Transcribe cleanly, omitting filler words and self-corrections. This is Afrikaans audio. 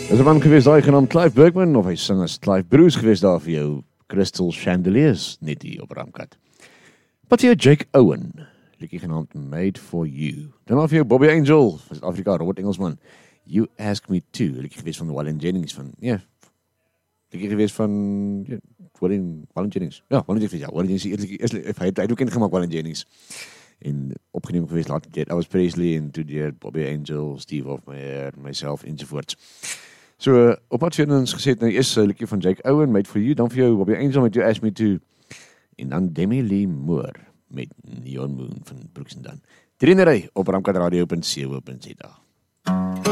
Is 'n man gewees daai genaamd Clive Bergman, of hy sing as Clive Bruce gewees daar vir jou Crystal Chandeliers, net hier op Ramkat. Wat vir jou Jake Owen, liedjie genaamd Made For You. Dan af vir jou Bobby Angel, van Suid-Afrika, Robert Engelsman, You Ask Me To, liedjie gewees van Waylon Jennings, liedjie gewees van Waylon Jennings. Ja, Waylon Jennings, hy het ook ingemaak Waylon Jennings. En opgeneem gewees later deur Elvis Presley en toe deur Bobby Angel, Steve Hofmeyer, myself ensovoorts. So, op wat ons gesê het, nou eers 'n liedjie van Jake Owen, Made For You, dan vir jou Bobby Angel met You Ask Me To, en dan Demi Lee Moore met Neon Moon van Brooks and Dunn. 3 in 'n ry op ramkatradio.co.za.